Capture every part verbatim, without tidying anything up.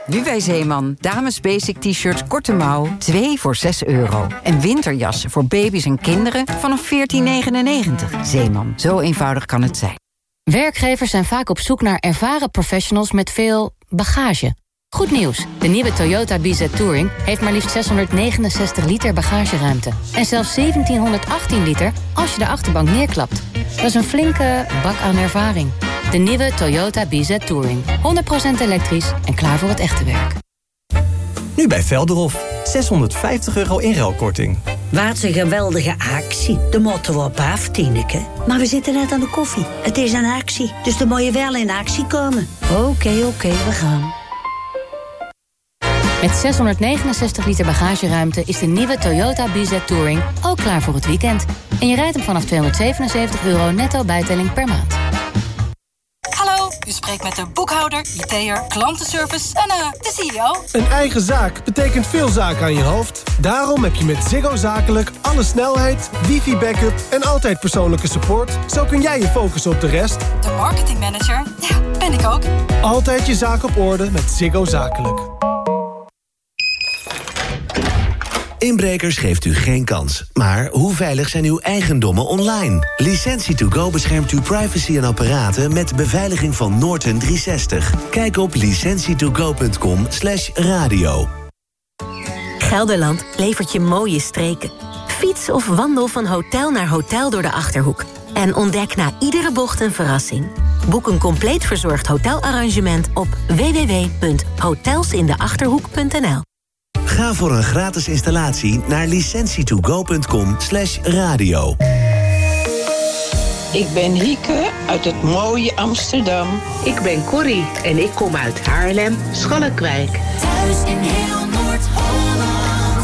Nu bij Zeeman. Dames basic t-shirts korte mouw, twee voor zes euro. En winterjassen voor baby's en kinderen vanaf veertien negenennegentig. Zeeman, zo eenvoudig kan het zijn. Werkgevers zijn vaak op zoek naar ervaren professionals met veel bagage. Goed nieuws, de nieuwe Toyota B Z Touring heeft maar liefst zeshonderdnegenenzestig liter bagageruimte. En zelfs zeventienhonderdachttien liter als je de achterbank neerklapt. Dat is een flinke bak aan ervaring. De nieuwe Toyota B Z Touring. honderd procent elektrisch en klaar voor het echte werk. Nu bij Velderhof. zeshonderdvijftig euro inruilkorting. Wat een geweldige actie. De moeten we op af, Tineke. Maar we zitten net aan de koffie. Het is een actie, dus dan moet je wel in actie komen. Oké, okay, oké, okay, we gaan. Met zeshonderdnegenenzestig liter bagageruimte is de nieuwe Toyota B Z Touring ook klaar voor het weekend. En je rijdt hem vanaf tweehonderdzevenenzeventig euro netto bijtelling per maand. Hallo, u spreekt met de boekhouder, I T'er, klantenservice en uh, de C E O. Een eigen zaak betekent veel zaken aan je hoofd. Daarom heb je met Ziggo Zakelijk alle snelheid, wifi-backup en altijd persoonlijke support. Zo kun jij je focussen op de rest. De marketingmanager, ja, ben ik ook. Altijd je zaak op orde met Ziggo Zakelijk. Inbrekers geeft u geen kans. Maar hoe veilig zijn uw eigendommen online? Licentie to go beschermt uw privacy en apparaten met de beveiliging van Norton driehonderdzestig. Kijk op licentietogo punt com slash radio. Gelderland levert je mooie streken. Fiets of wandel van hotel naar hotel door de Achterhoek. En ontdek na iedere bocht een verrassing. Boek een compleet verzorgd hotelarrangement op w w w punt hotelsindeachterhoek punt n l. Ga voor een gratis installatie naar licentietogo punt com slash radio. Ik ben Hieke uit het mooie Amsterdam. Ik ben Corrie en ik kom uit Haarlem, Schalkwijk. Thuis in heel Noord-Holland.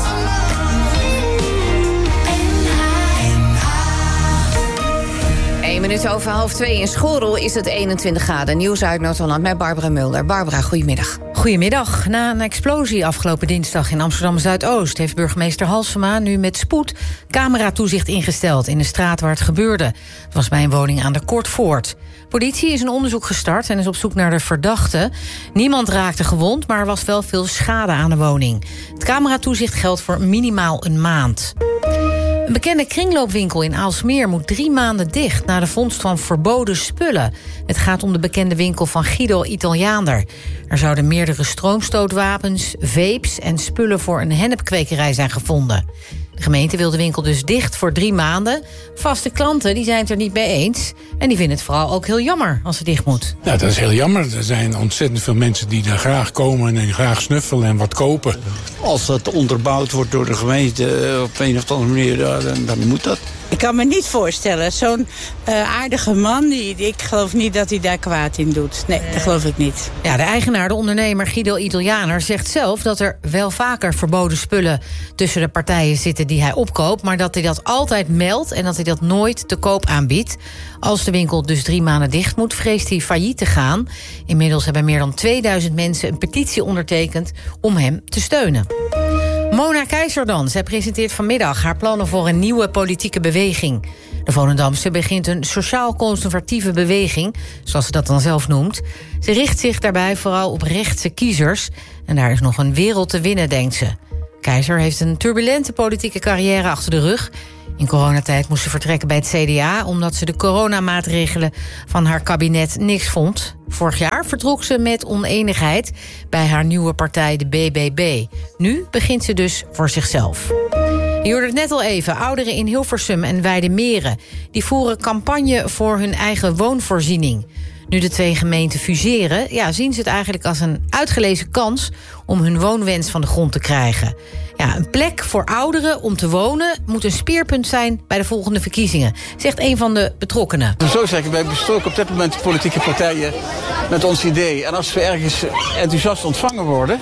Eén minuut over half twee. In Schorrel is het eenentwintig graden. Nieuws uit Noord-Holland met Barbara Mulder. Barbara, goedemiddag. Goedemiddag. Na een explosie afgelopen dinsdag in Amsterdam-Zuidoost... heeft burgemeester Halsema nu met spoed cameratoezicht ingesteld... in de straat waar het gebeurde. Het was bij een woning aan de Kortvoort. Politie is een onderzoek gestart en is op zoek naar de verdachte. Niemand raakte gewond, maar er was wel veel schade aan de woning. Het cameratoezicht geldt voor minimaal een maand. Een bekende kringloopwinkel in Aalsmeer moet drie maanden dicht... na de vondst van verboden spullen. Het gaat om de bekende winkel van Guido Italiaaner. Er zouden meerdere stroomstootwapens, vapes en spullen voor een hennepkwekerij zijn gevonden. De gemeente wil de winkel dus dicht voor drie maanden. Vaste klanten die zijn het er niet mee eens. En die vinden het vooral ook heel jammer als het dicht moet. Nou, dat is heel jammer. Er zijn ontzettend veel mensen die daar graag komen... en graag snuffelen en wat kopen. Als dat onderbouwd wordt door de gemeente op een of andere manier... dan, dan moet dat. Ik kan me niet voorstellen. Zo'n uh, aardige man, die, ik geloof niet dat hij daar kwaad in doet. Nee, dat geloof ik niet. Ja, de eigenaar, de ondernemer Guido Italiaaner, zegt zelf dat er wel vaker verboden spullen tussen de partijen zitten die hij opkoopt, maar dat hij dat altijd meldt en dat hij dat nooit te koop aanbiedt. Als de winkel dus drie maanden dicht moet, vreest hij failliet te gaan. Inmiddels hebben meer dan tweeduizend mensen een petitie ondertekend om hem te steunen. Mona Keizer dan. Zij presenteert vanmiddag haar plannen voor een nieuwe politieke beweging. De Volendamse begint een sociaal-conservatieve beweging, zoals ze dat dan zelf noemt. Ze richt zich daarbij vooral op rechtse kiezers. En daar is nog een wereld te winnen, denkt ze. Keizer heeft een turbulente politieke carrière achter de rug. In coronatijd moest ze vertrekken bij het C D A... omdat ze de coronamaatregelen van haar kabinet niks vond. Vorig jaar vertrok ze met oneenigheid bij haar nieuwe partij, de B B B. Nu begint ze dus voor zichzelf. Je hoorde het net al even. Ouderen in Hilversum en Weidemeren die voeren campagne voor hun eigen woonvoorziening. Nu de twee gemeenten fuseren, ja, zien ze het eigenlijk als een uitgelezen kans om hun woonwens van de grond te krijgen. Ja, een plek voor ouderen om te wonen moet een speerpunt zijn bij de volgende verkiezingen, zegt een van de betrokkenen. Zo zeggen, wij bestoken op dit moment de politieke partijen met ons idee. En als we ergens enthousiast ontvangen worden,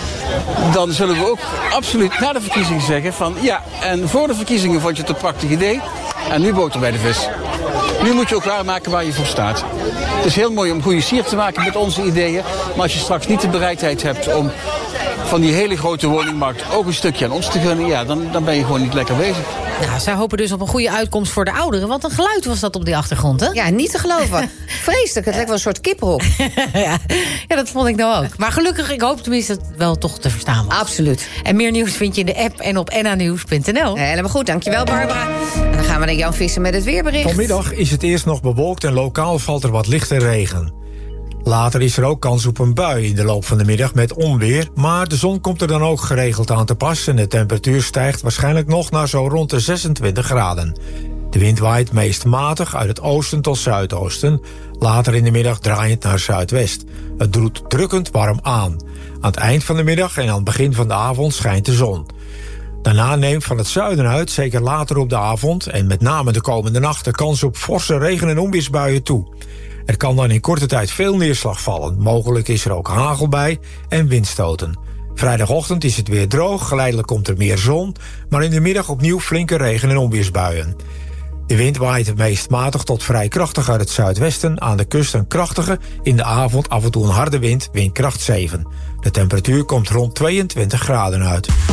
dan zullen we ook absoluut na de verkiezingen zeggen van ja, en voor de verkiezingen vond je het een prachtig idee en nu boter bij de vis. Nu moet je ook waarmaken waar je voor staat. Het is heel mooi om goede sier te maken met onze ideeën, maar als je straks niet de bereidheid hebt om van die hele grote woningmarkt ook een stukje aan ons te gunnen, ja, dan, dan ben je gewoon niet lekker bezig. Nou, zij hopen dus op een goede uitkomst voor de ouderen. Want een geluid was dat op die achtergrond, hè? Ja, niet te geloven. Vreselijk, het lijkt wel een soort kippenhok. ja, ja, dat vond ik nou ook. Maar gelukkig, ik hoop tenminste dat het wel toch te verstaan was. Absoluut. En meer nieuws vind je in de app en op n a nieuws punt n l. Helemaal goed, dankjewel Barbara. En dan gaan we naar Jan Visser met het weerbericht. Vanmiddag is het eerst nog bewolkt en lokaal valt er wat lichte regen. Later is er ook kans op een bui in de loop van de middag met onweer, maar de zon komt er dan ook geregeld aan te pas en de temperatuur stijgt waarschijnlijk nog naar zo rond de zesentwintig graden. De wind waait meest matig uit het oosten tot zuidoosten, later in de middag draaiend naar zuidwest. Het doet drukkend warm aan. Aan het eind van de middag en aan het begin van de avond schijnt de zon. Daarna neemt van het zuiden uit, zeker later op de avond en met name de komende nacht, de kans op forse regen- en onweersbuien toe. Er kan dan in korte tijd veel neerslag vallen. Mogelijk is er ook hagel bij en windstoten. Vrijdagochtend is het weer droog, geleidelijk komt er meer zon, maar in de middag opnieuw flinke regen- en onweersbuien. De wind waait het meest matig tot vrij krachtig uit het zuidwesten, aan de kust een krachtige, in de avond af en toe een harde wind, windkracht zeven. De temperatuur komt rond tweeëntwintig graden uit.